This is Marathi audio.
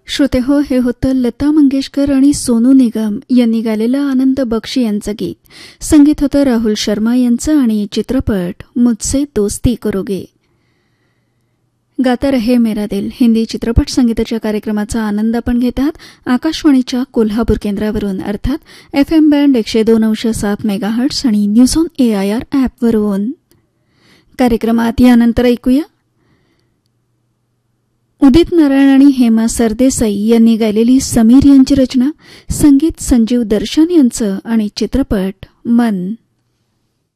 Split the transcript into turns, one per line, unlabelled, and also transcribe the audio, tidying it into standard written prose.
श्रोते हो, हे होतं लता मंगेशकर आणि सोनू निगम यांनी गायलेलं आनंद बक्षी यांचं गीत. संगीत होतं राहुल शर्मा यांचं आणि चित्रपट मुझसे दोस्ती करोगे. गाता रहे मेरा दिल हिंदी चित्रपट संगीताच्या कार्यक्रमाचा आनंद आपण घेतात आकाशवाणीच्या कोल्हापूर केंद्रावरून, अर्थात FM बँड 102.7 मेगाहर्ट्स आणि न्यूज ऑन AIR ॲपवरून. कार्यक्रमात यानंतर ऐकूया उदित नारायण आणि हेमा सरदेसाई यांनी गायलेली समीर यांची रचना, संगीत संजीव दर्शन यांचं आणि चित्रपट मन.